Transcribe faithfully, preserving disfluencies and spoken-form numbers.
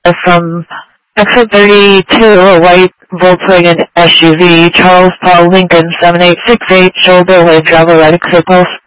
from exit thirty-two, a white Volkswagen S U V, Charles Paul Lincoln seven eight six eight, shoulder with driver right exit post.